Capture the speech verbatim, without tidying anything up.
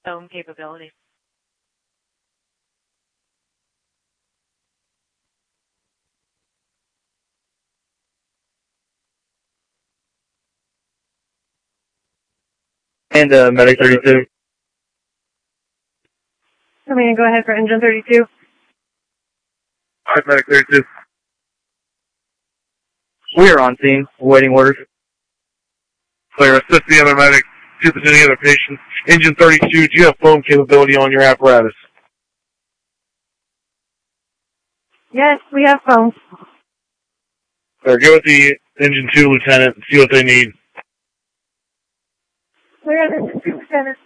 foam capability. And uh, Medic thirty-two. I'm going to go ahead for engine thirty-two. All right, Medic thirty-two. We are on scene, awaiting orders. Clear, assist the other medics. See if there's any other patients. Engine thirty-two, do you have foam capability on your apparatus? Yes, we have foam. Clear, go with the engine two lieutenant and see what they need. Clear, engine two lieutenant.